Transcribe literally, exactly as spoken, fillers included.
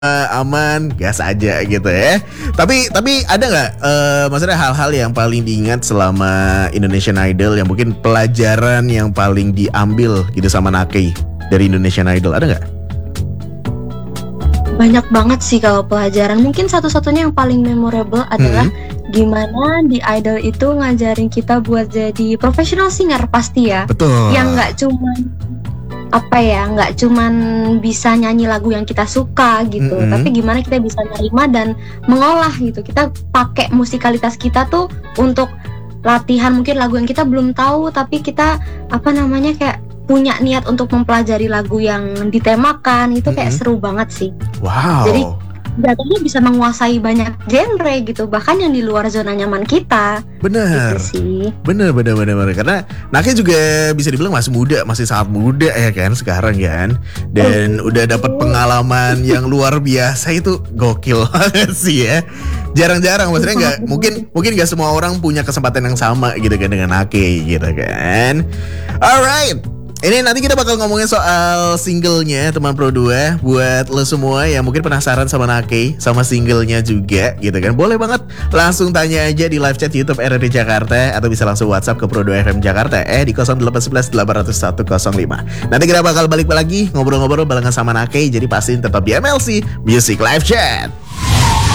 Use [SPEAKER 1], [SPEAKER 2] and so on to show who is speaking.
[SPEAKER 1] aman, gas aja gitu ya. Tapi tapi ada nggak, uh, maksudnya hal-hal yang paling diingat selama Indonesian Idol, yang mungkin pelajaran yang paling diambil gitu sama Nakei dari Indonesian Idol, ada nggak?
[SPEAKER 2] Banyak banget sih kalau pelajaran. Mungkin satu-satunya yang paling memorable adalah hmm. gimana di Idol itu ngajarin kita buat jadi professional singer pasti ya.
[SPEAKER 1] Betul.
[SPEAKER 2] Yang nggak cuman apa ya, nggak cuman bisa nyanyi lagu yang kita suka gitu, mm-hmm. tapi gimana kita bisa nerima dan mengolah gitu. Kita pakai musikalitas kita tuh untuk latihan mungkin lagu yang kita belum tahu, tapi kita apa namanya kayak punya niat untuk mempelajari lagu yang ditemakan. Itu kayak mm-hmm. seru banget sih.
[SPEAKER 1] Wow.
[SPEAKER 2] Jadi jatuhnya bisa menguasai banyak genre gitu, bahkan yang di luar zona nyaman kita.
[SPEAKER 1] Bener,
[SPEAKER 2] gitu sih.
[SPEAKER 1] bener, bener, bener, bener. Karena Nakei juga bisa dibilang masih muda, masih sangat muda ya kan sekarang kan. Dan oh, udah dapat pengalaman yang luar biasa, itu gokil banget sih ya. Jarang-jarang, maksudnya nggak mungkin mungkin nggak semua orang punya kesempatan yang sama gitu kan dengan Nakei gitu kan. Alright. Ini nanti kita bakal ngomongin soal singlenya Teman Pro dua. Buat lo semua yang mungkin penasaran sama Nakei, sama singlenya juga gitu kan, boleh banget langsung tanya aja di live chat YouTube R R D Jakarta, atau bisa langsung WhatsApp ke Pro dua F M Jakarta eh di nol delapan satu satu delapan nol satu nol lima. Nanti kita bakal balik lagi ngobrol-ngobrol barengan sama Nakei. Jadi pastiin tetap di M L C Music Live Chat.